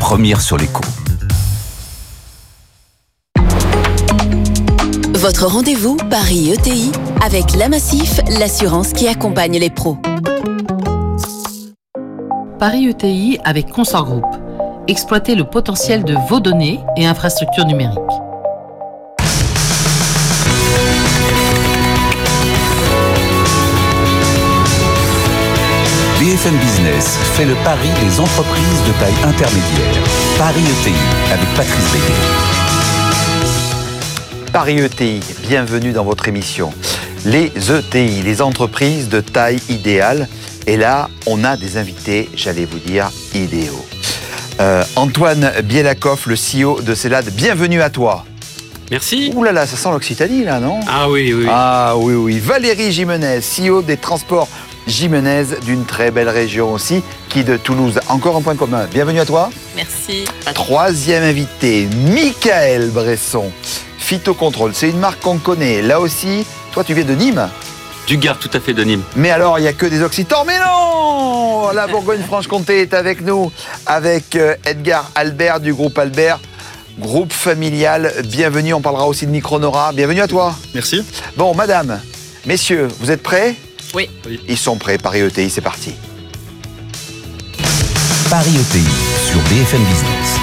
première sur l'écho. Votre rendez-vous Paris ETI avec La Massif, l'assurance qui accompagne les pros. Paris ETI avec Consort Group. Exploitez le potentiel de vos données et infrastructures numériques. BFM Business fait le pari des entreprises de taille intermédiaire. Paris ETI avec Patrice Béguet. Paris ETI, bienvenue dans votre émission. Les ETI, les entreprises de taille idéale. Et là, on a des invités, j'allais vous dire, idéaux. Antoine Bielakoff, le CEO de Celad, bienvenue à toi. Merci. Ouh là là, ça sent l'Occitanie là, non ? Ah oui, oui. Ah oui, oui. Valérie Jimenez, CEO des transports Jimenez, d'une très belle région aussi, qui est de Toulouse. Encore un point commun. Bienvenue à toi. Merci. Troisième invité, Michael Bresson, Phytocontrôle. C'est une marque qu'on connaît. Là aussi, toi tu viens de Nîmes ? Du Gard, tout à fait, de Nîmes. Mais alors, il n'y a que des Occitans. Mais non ! La Bourgogne-Franche-Comté est avec nous, avec Edgar Albert du groupe Albert, groupe familial. Bienvenue, on parlera aussi de Micronora. Bienvenue à toi. Merci. Bon, madame, messieurs, vous êtes prêts ? Oui. Ils sont prêts, Paris ETI, c'est parti. Paris ETI sur BFM Business.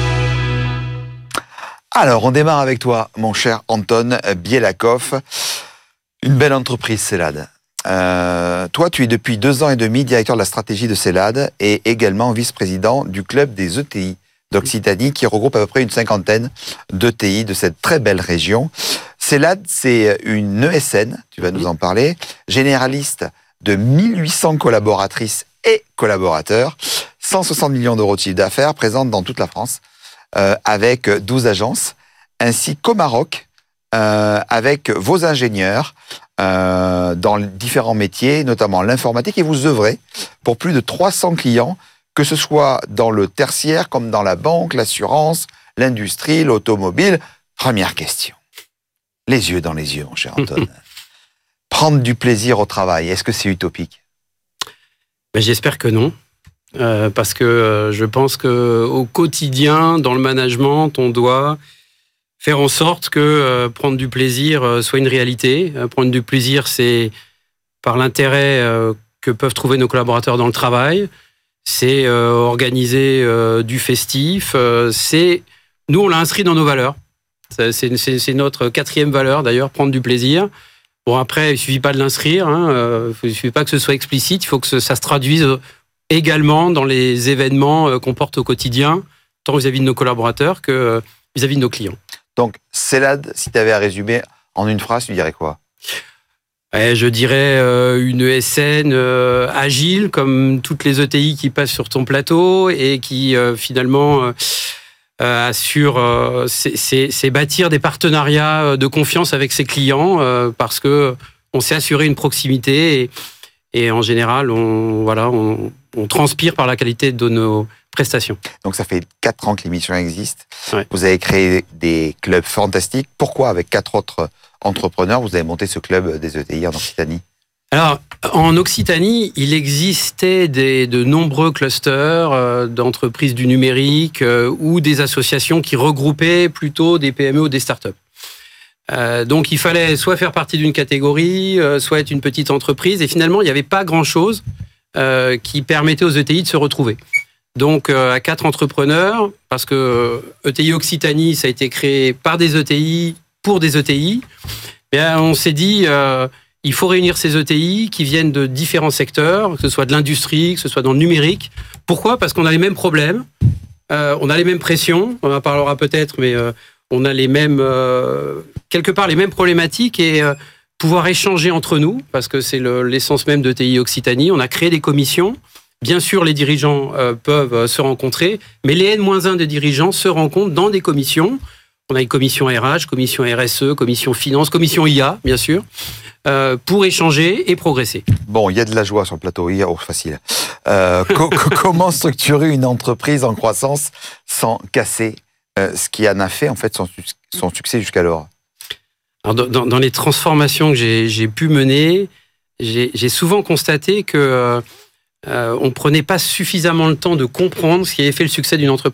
Alors, on démarre avec toi, mon cher Anton Bielakoff. Une belle entreprise, Celad. Toi, tu es depuis 2 ans et demi directeur de la stratégie de Celad et également vice-président du club des ETI d'Occitanie qui regroupe à peu près une 50aine d'ETI de cette très belle région. Celad, c'est une ESN, tu vas nous en parler, généraliste de 1800 collaboratrices et collaborateurs, 160 millions d'euros de chiffre d'affaires, présente dans toute la France, avec 12 agences, ainsi qu'au Maroc, avec vos ingénieurs dans différents métiers, notamment l'informatique, et vous œuvrez pour plus de 300 clients, que ce soit dans le tertiaire, comme dans la banque, l'assurance, l'industrie, l'automobile. Première question. Les yeux dans les yeux, mon cher Anton. Prendre du plaisir au travail, est-ce que c'est utopique ? Ben, j'espère que non. Parce que je pense qu'au quotidien, dans le management, on doit faire en sorte que prendre du plaisir soit une réalité. Prendre du plaisir, c'est par l'intérêt que peuvent trouver nos collaborateurs dans le travail. C'est organiser du festif. Nous, on l'a inscrit dans nos valeurs. C'est notre 4e valeur, d'ailleurs, prendre du plaisir. Bon, après, il ne suffit pas de l'inscrire. Il ne suffit pas que ce soit explicite. Il faut que ça se traduise également dans les événements qu'on porte au quotidien, tant vis-à-vis de nos collaborateurs que vis-à-vis de nos clients. Donc, Celad, si tu avais à résumer en une phrase, tu dirais quoi ? Je dirais une ESN agile, comme toutes les ETI qui passent sur ton plateau et qui finalement assure, c'est bâtir des partenariats de confiance avec ses clients parce que on s'est assuré une proximité et en général, on transpire par la qualité de nos prestations. Donc ça fait 4 ans que l'émission existe. Ouais. Vous avez créé des clubs fantastiques. Pourquoi, avec 4 autres entrepreneurs, vous avez monté ce club des ETI en Occitanie ? Alors, en Occitanie, il existait de nombreux clusters d'entreprises du numérique ou des associations qui regroupaient plutôt des PME ou des startups. Donc, il fallait soit faire partie d'une catégorie, soit être une petite entreprise. Et finalement, il n'y avait pas grand-chose qui permettait aux ETI de se retrouver. Donc, à 4 entrepreneurs, parce que ETI Occitanie, ça a été créé par des ETI, pour des ETI, bien, on s'est dit, il faut réunir ces ETI qui viennent de différents secteurs, que ce soit de l'industrie, que ce soit dans le numérique. Pourquoi ? Parce qu'on a les mêmes problèmes, on a les mêmes pressions, on en parlera peut-être, mais on a les mêmes, quelque part les mêmes problématiques et pouvoir échanger entre nous, parce que c'est l'essence même d'ETI Occitanie. On a créé des commissions. Bien sûr, les dirigeants peuvent se rencontrer, mais les N-1 des dirigeants se rencontrent dans des commissions. On a une commission RH, commission RSE, commission finance, commission IA, bien sûr, pour échanger et progresser. Bon, il y a de la joie sur le plateau, facile. Comment structurer une entreprise en croissance sans casser ce qui en a fait en fait son succès jusqu'alors ? Alors, dans les transformations que j'ai pu mener, j'ai souvent constaté que on prenait pas suffisamment le temps de comprendre ce qui avait fait le succès d'une entreprise.